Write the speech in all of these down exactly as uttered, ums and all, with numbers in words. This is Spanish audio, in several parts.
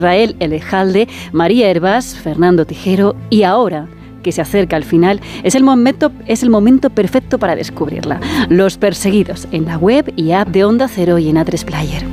Israel Elejalde, María Hervás, Fernando Tijero y ahora, que se acerca al final, es el momento, es el momento perfecto para descubrirla. Los perseguidos, en la web y app de Onda Cero y en A tres Player.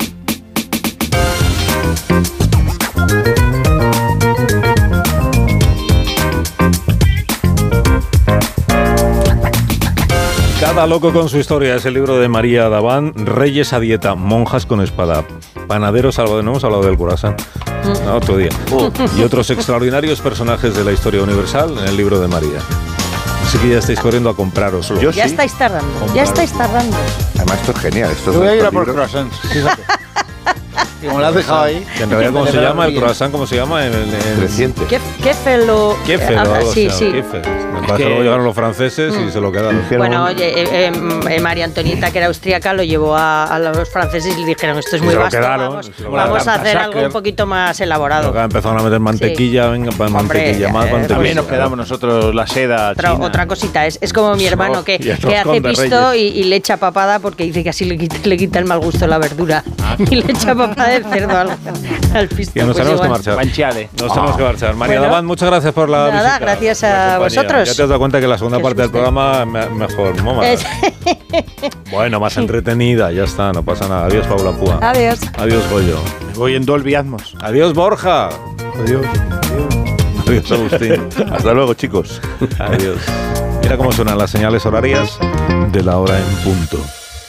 Cada loco con su historia es el libro de María Davant. Reyes a dieta, monjas con espada, panaderos salvados. No hemos hablado del croissant. No, otro día. Oh. Y otros extraordinarios personajes de la historia universal en el libro de María. Así que ya estáis corriendo a compraroslo. Yo ya sí. estáis tardando, ya estáis tardando. Además esto es genial. Esto Yo voy a ir a por libros. croissants, fíjate. Y como lo has dejado ahí. Que en realidad, ¿cómo se llama? El croissant, ¿cómo se llama? En el, en... Creciente. ¿Qué, qué felo? Qué feo, Ah, algo sí, así, sí. qué feo. Me pasa que luego llegaron los franceses y se lo quedaron. Bueno, oye, eh, eh, María Antonieta, que era austríaca, lo llevó a, a los franceses y le dijeron, esto es Y muy se lo vasto, quedaron, vamos, se lo vamos quedaron. a hacer Sacker. algo un poquito más elaborado. Acá empezaron a meter mantequilla, venga, pues mantequilla, Hombre, más eh, mantequilla. También nos quedamos nosotros la seda Otra, china. otra cosita, es, es como mi hermano que, y el que hace roscón de pisto y, Reyes. y le echa papada porque dice que así le quita, le quita el mal gusto a la verdura. Y le echa papada de cerdo al, al pisto. Ya nos Pues tenemos que igual. marchar. Guanciale. Nos tenemos que marchar. María Bueno. Davant, muchas gracias por la Nada, visita. gracias la a compañía. vosotros. Ya te has dado cuenta que la segunda Qué parte del susto. programa me- mejor, ¿no? Más- Es- Bueno, más entretenida, ya está, no pasa nada. Adiós, Paula Púa. Adiós. Adiós, Goyo. Me voy en Dolby Atmos. Adiós, Borja. Adiós. Adiós, Agustín. Hasta luego, chicos. Adiós. Mira cómo suenan las señales horarias de la hora en punto.